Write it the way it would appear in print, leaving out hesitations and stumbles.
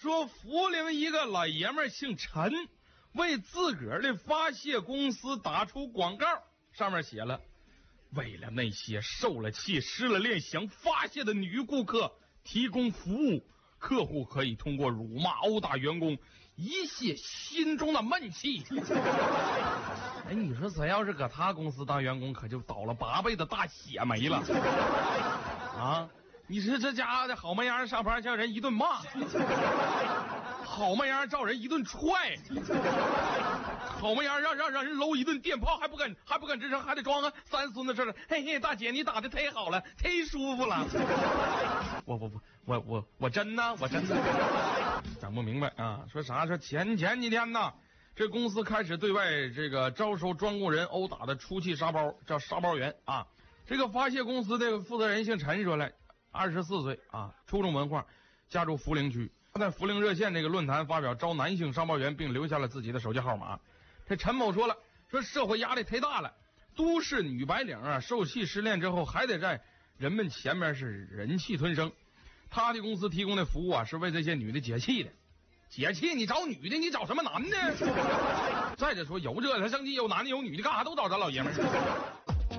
说涪陵一个老爷们姓陈，为自个儿的发泄公司打出广告，上面写了：为了那些受了气、失了恋想发泄的女顾客提供服务，客户可以通过辱骂、殴打员工一泄心中的闷气。哎，你说谁要是搁他公司当员工，可就倒了8辈的大血霉了啊！你说这家伙的好模样上班叫人一顿骂，好模样照人一顿踹，好模样让人搂一顿电炮，还不敢吱声，还得装个三孙子似的。嘿嘿，大姐你打的忒好了，忒舒服了。我真的整不明白啊！说啥？说前几天呢，这公司开始对外这个招收专供人殴打的出气沙包，叫沙包员啊。这个发泄公司的负责人姓陈，说来24岁啊，初中文化，家住涪陵区。他在涪陵热线这个论坛发表招男性沙包员，并留下了自己的手机号码。这陈某说了，说社会压力忒大了，都市女白领啊，受气失恋之后还得在人们前面是忍气吞声。他的公司提供的服务啊，是为这些女的解气的。解气你找女的，你找什么男的？再者说有这他生气，有男的有女的，干啥都找咱老爷们儿。